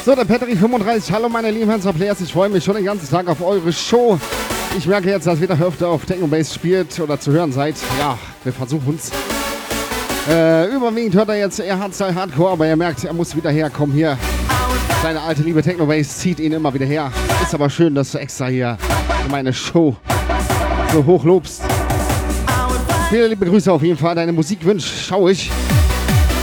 So, der Petri35. Hallo meine lieben Hansa Players, ich freue mich schon den ganzen Tag auf eure Show. Ich merke jetzt, dass wieder öfter auf Techno Bass spielt oder zu hören seid. Ja, wir versuchen es. Überwiegend hört er jetzt eher Hardcore, aber er merkt, er muss wieder herkommen hier. Seine alte Liebe Techno Bass zieht ihn immer wieder her. Ist aber schön, dass du extra hier in meine Show so hoch lobst. Viele liebe Grüße auf jeden Fall. Deine Musikwünsche schaue ich.